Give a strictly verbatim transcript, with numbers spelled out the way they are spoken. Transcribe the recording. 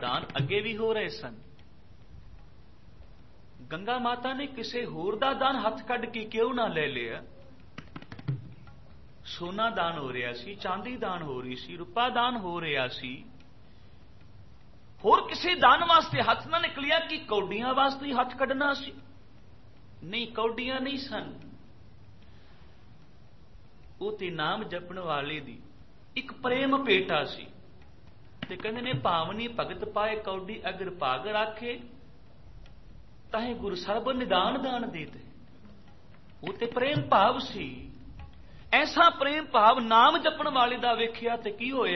ਦਾਨ ਅੱਗੇ ਵੀ ਹੋ ਰਹੇ ਸਨ। ਗੰਗਾ ਮਾਤਾ ਨੇ ਕਿਸੇ ਹੋਰ ਦਾ ਦਾਨ ਹੱਥ ਕੱਢ ਕੇ ਕਿਉਂ ਨਾ ਲੈ ਲਿਆ। ਸੋਨਾ ਦਾਨ ਹੋ ਰਿਹਾ ਸੀ, ਚਾਂਦੀ ਦਾਨ ਹੋ ਰਹੀ ਸੀ, ਰੁਪਾ ਦਾਨ ਹੋ ਰਿਹਾ ਸੀ, ਹੋਰ ਕਿਸੇ ਦਾਨ ਵਾਸਤੇ ਹੱਥ ਨਾ ਨਿਕਲਿਆ ਕਿ ਕੌਡੀਆਂ ਵਾਸਤੇ ਹੀ ਹੱਥ ਕੱਢਣਾ ਸੀ। ਨਹੀਂ, ਕੌਡੀਆਂ ਨਹੀਂ ਸਨ। ਉਹ ਤੇ ਨਾਮ ਜਪਣ ਵਾਲੇ ਦੀ ਇੱਕ ਪ੍ਰੇਮ ਭੇਟਾ ਸੀ। ਤੇ ਕਹਿੰਦੇ ਨੇ ਭਾਵਨੀ ਭਗਤ ਪਾਏ ਕੌਡੀ ਅਗਰ ਭਾਗ ਰਾਖੇ ਤਾਹੇ ਗੁਰ ਸਰਬ ਨਿਦਾਨ ਦਾਨ ਦੇਤੇ। ਉਹ ਤੇ ਪ੍ਰੇਮ ਭਾਵ ਸੀ। ਐਸਾ ਪ੍ਰੇਮ ਭਾਵ ਨਾਮ ਜਪਣ ਵਾਲੇ ਦਾ ਵੇਖਿਆ ਤੇ ਕੀ ਹੋਇਆ।